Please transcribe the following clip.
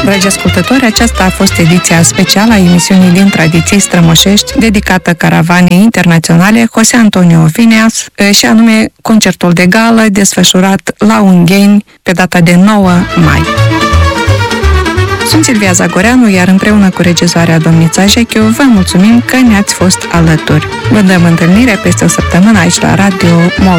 Dragi ascultători, aceasta a fost ediția specială a emisiunii din Tradiții Strămoșești, dedicată caravanei internaționale José Antonio Vineas, și anume concertul de gală desfășurat la Ungheni pe data de 9 mai. Sunt Silvia Zagoreanu, iar împreună cu regizoarea domnița Jechiu, vă mulțumim că ne-ați fost alături. Vă dăm întâlnire peste o săptămână aici la Radio Moldova.